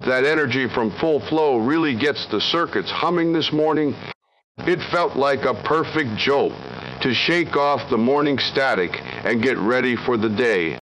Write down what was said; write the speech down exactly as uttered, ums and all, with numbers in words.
That energy from full flow really gets the circuits humming this morning. It felt like a perfect jolt to shake off the morning static and get ready for the day.